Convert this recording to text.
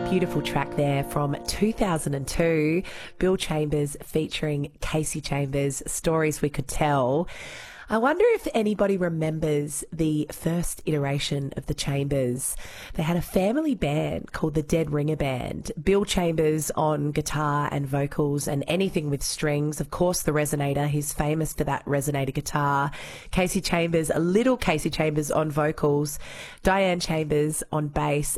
Beautiful track there from 2002, Bill Chambers featuring Casey Chambers, Stories We Could Tell. I wonder if anybody remembers the first iteration of the Chambers. They had a family band called the Dead Ringer Band. Bill Chambers on guitar and vocals and anything with strings. Of course, the resonator. He's famous for that resonator guitar. Casey Chambers, a little Casey Chambers on vocals. Diane Chambers on bass.